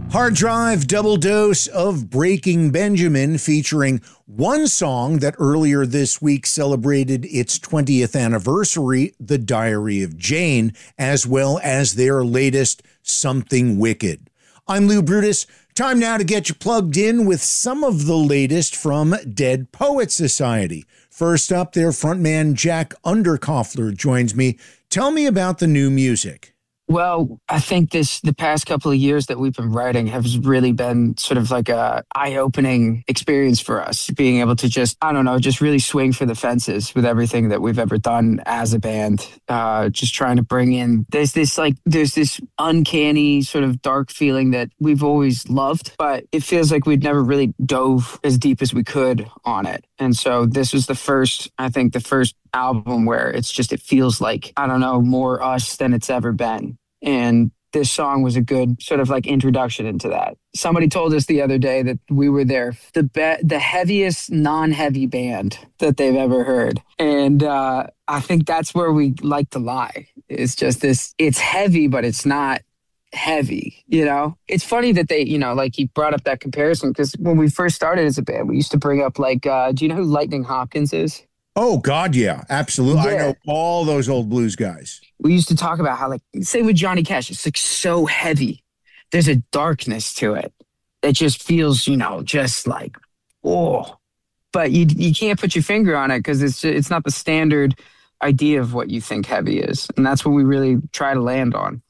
Hard Drive double dose of Breaking Benjamin, featuring one song that earlier this week celebrated its 20th anniversary, The Diary of Jane, as well as their latest Something Wicked. I'm Lou Brutus. Time now to get you plugged in with some of the latest from Dead Poets Society. First up, their frontman Jack Underkoffler joins me. Tell me about the new music. Well, I think the past couple of years that we've been writing has really been sort of like a eye-opening experience for us, being able to just really swing for the fences with everything that we've ever done as a band. Just trying to bring in, there's this uncanny sort of dark feeling that we've always loved, but it feels like we'd never really dove as deep as we could on it. And so this was the first album where it feels like, more us than it's ever been. And this song was a good sort of like introduction into that. Somebody told us the other day that we were the heaviest non-heavy band that they've ever heard. And I think that's where we like to lie. It's just it's heavy, but it's not heavy, It's funny that they, like he brought up that comparison, because when we first started as a band, we used to bring up like, do you know who Lightning Hopkins is? Oh, God, yeah, absolutely. Yeah. I know all those old blues guys. We used to talk about how, like, say with Johnny Cash, it's like so heavy. There's a darkness to it that just feels, just like, oh. But you can't put your finger on it because it's not the standard idea of what you think heavy is. And that's what we really try to land on.